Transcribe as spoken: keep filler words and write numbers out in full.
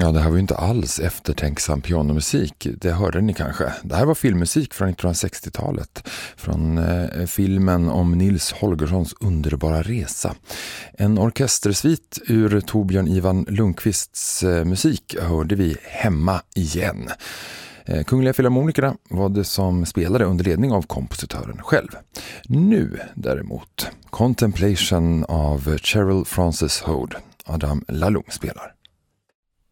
Ja, det här var ju inte alls eftertänksam pianomusik, det hörde ni kanske. Det här var filmmusik från nittonhundrasextiotalet, från eh, filmen om Nils Holgerssons underbara resa. En orkestersvit ur Torbjörn Ivan Lundqvists eh, musik hörde vi Hemma igen. Eh, Kungliga Filharmonikerna var det som spelade under ledning av kompositören själv. Nu däremot, Contemplation av Cheryl Frances Hode, Adam Laloum spelar.